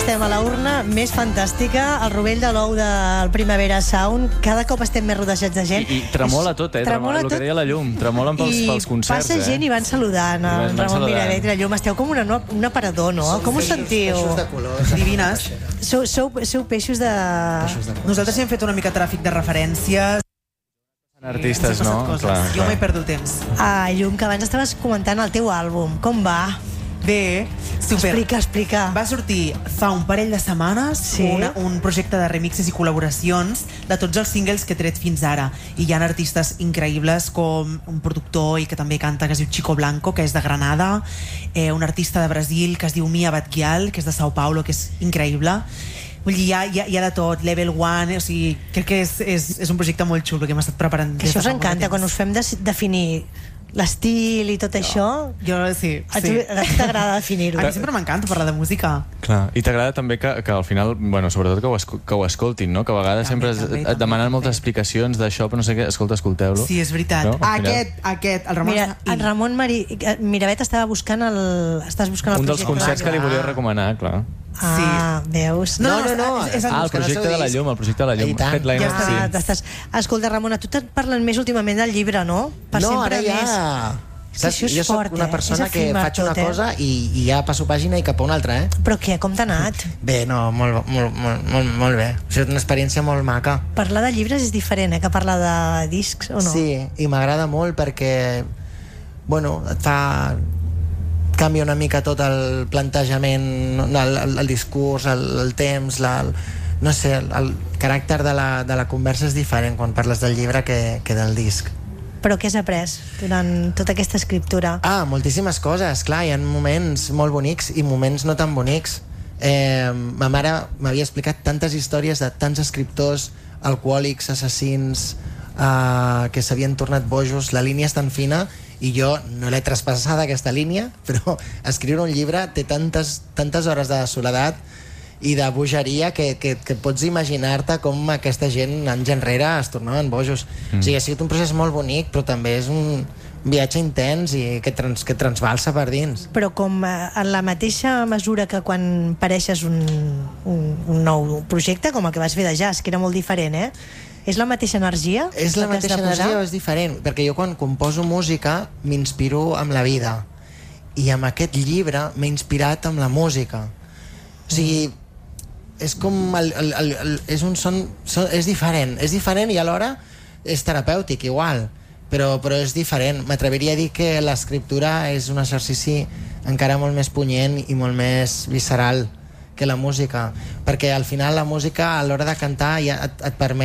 estem a la urna més fantàstica, el rovell de l'ou del Primavera Sound. Cada cop estem més rodejats de gent. I tremola tot, tremola el que deia la llum. Tremolen pels concerts. I passa gent i van saludant el Ramon Miravet i la llum. Esteu com un aparador, no? Com us sentiu? Peixos de colors. Divines. Sou peixos de... Nosaltres hem fet una mica tràfic de referències. Artistes, no? Jo m'he perdut temps. Llum, que abans estaves comentant el teu àlbum. Com va? Bé, super. Explica. Va sortir fa un parell de setmanes un projecte de remixes i col·laboracions de tots els singles que he tret fins ara. I hi ha artistes increïbles com un productor i que també canta, que es diu Chico Blanco, que és de Granada, un artista de Brasil que es diu Mia Batguial, que és de Sao Paulo, que és increïble. Vull dir, hi ha de tot, Level One, o sigui, crec que és un projecte molt xulo que hem estat preparant. Que això us encanta, quan us fem definir l'estil i tot això. Jo sí. A tu t'agrada definir-ho. A mi sempre m'encanta parlar de música. Clar, i t'agrada també que al final, bueno, sobretot que ho escoltin, no? Que a vegades sempre et demanen moltes explicacions d'això, però no sé què, escolteu-lo. Sí, és veritat. Aquest, el Ramon... Mira, el Ramon Miravet estava buscant el projecte. Un dels concerts que li volia recomanar, clar. Veus? No. El projecte de la llum, el projecte de la llum. Escolta, Ramon, a tu te'n parlen més últimament del llibre, no? No, ara ja... Jo soc una persona que faig una cosa i ja passo pàgina i cap a una altra, Però què, com t'ha anat? Bé, no, molt bé. És una experiència molt maca. Parlar de llibres és diferent, que parlar de discs, o no? Sí, i m'agrada molt perquè, bueno, et fa... canvia una mica tot el plantejament, el discurs, el temps, no sé, el caràcter de la conversa és diferent quan parles del llibre que del disc. Però què has après durant tota aquesta escriptura? Moltíssimes coses, clar, hi ha moments molt bonics i moments no tan bonics. Ma mare m'havia explicat tantes històries de tants escriptors alcohòlics, assassins, que s'havien tornat bojos. La línia és tan fina i jo no l'he traspassada, aquesta línia, però escriure un llibre té tantes hores de soledat i de bogeria que pots imaginar-te com aquesta gent anys enrere es tornaven bojos. O sigui, ha sigut un procés molt bonic, però també és un viatge intens i que transbalsa per dins. Però com en la mateixa mesura que quan pareixes un nou projecte, com el que vas fer de jazz, que era molt diferent, és la mateixa energia? És la mateixa energia o és diferent? Perquè jo quan composo música m'inspiro amb la vida i amb aquest llibre m'he inspirat amb la música. O sigui, és com és un son, és diferent i alhora és terapèutic igual, però és diferent. M'atreviria a dir que l'escriptura és un exercici encara molt més punyent i molt més visceral que la música, perquè al final la música a l'hora de cantar ja et permet